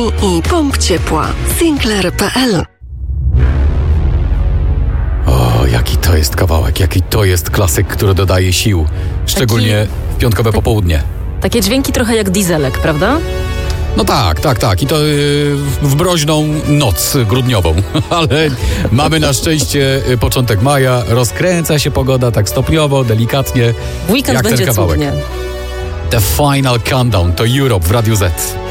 i pomp ciepła. Sinclair.pl. O, jaki to jest kawałek, jaki to jest klasyk, który dodaje sił. Szczególnie w piątkowe popołudnie. Takie dźwięki trochę jak dieselek, prawda? No tak. I to w mroźną noc grudniową. Ale mamy na szczęście początek maja. Rozkręca się pogoda tak stopniowo, delikatnie. W weekend jak będzie ten kawałek. cudnie. The Final Countdown to Europe w Radiu Z.